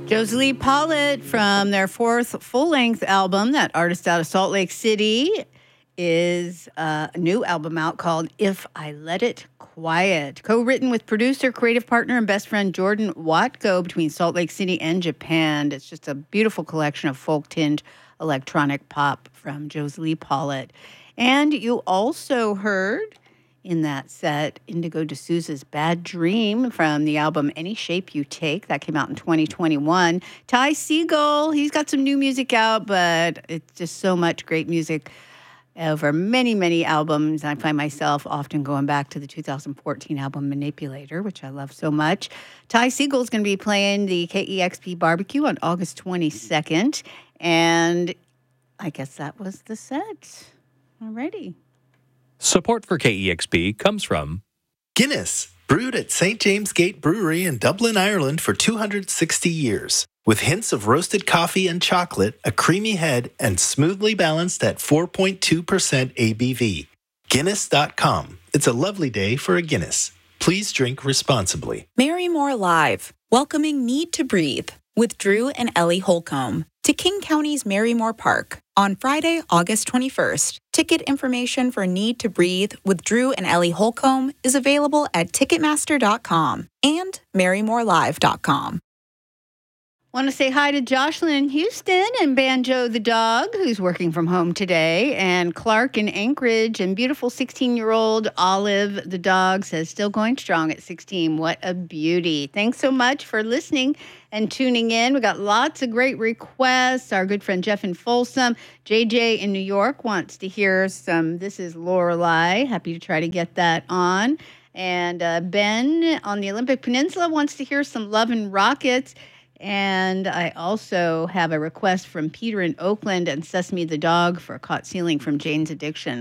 Josie Pollitt from their fourth full-length album, that artist out of Salt Lake City, is a new album out called If I Let It Quiet, co-written with producer, creative partner, and best friend Jordan Watko between Salt Lake City and Japan. It's just a beautiful collection of folk-tinged electronic pop from Josie Pollitt. And you also heard in that set Indigo D'Souza's Bad Dream from the album Any Shape You Take. That came out in 2021. Ty Segall, he's got some new music out, but it's just so much great music over many, many albums. I find myself often going back to the 2014 album Manipulator, which I love so much. Ty Segall is going to be playing the KEXP Barbecue on August 22nd. And I guess that was the set. Alrighty. Support for KEXP comes from Guinness, brewed at St. James Gate Brewery in Dublin, Ireland for 260 years. With hints of roasted coffee and chocolate, a creamy head, and smoothly balanced at 4.2% ABV. Guinness.com. It's a lovely day for a Guinness. Please drink responsibly. Marymore Live, welcoming Need to Breathe with Drew and Ellie Holcomb to King County's Marymore Park on Friday, August 21st. Ticket information for Need to Breathe with Drew and Ellie Holcomb is available at Ticketmaster.com and MarymoreLive.com. Want to say hi to Jocelyn Houston and Banjo the dog, who's working from home today, and Clark in Anchorage, and beautiful 16-year-old Olive the dog says still going strong at 16. What a beauty. Thanks so much for listening and tuning in. We got lots of great requests. Our good friend Jeff in Folsom, JJ in New York wants to hear some This Is Lorelei. Happy to try to get that on. And Ben on the Olympic Peninsula wants to hear some Love and Rockets. And I also have a request from Peter in Oakland and Sesame the dog for Caught Stealing from Jane's Addiction.